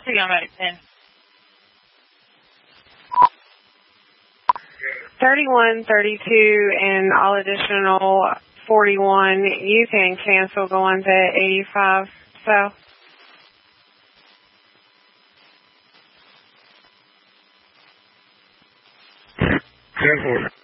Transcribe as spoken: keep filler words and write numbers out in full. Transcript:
See, I'm at ten. thirty-one, thirty-two, and all additional forty-one, you can cancel going to eighty-five South. Cancel.